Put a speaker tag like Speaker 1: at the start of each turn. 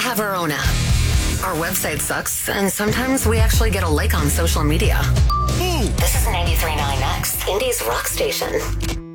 Speaker 1: have our own app. Our website sucks, and sometimes we actually get a like on social media. This is 93.9 X, Indy's rock station.